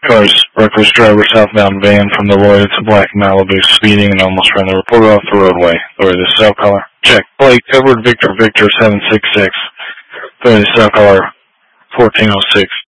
Cars, reckless driver, southbound van from the Lloyd. It's a black Malibu, speeding and almost ran the reporter off the roadway. Authority to cell caller. Check. Blake, Edward Victor Victor 766. Authority to cell caller 1406.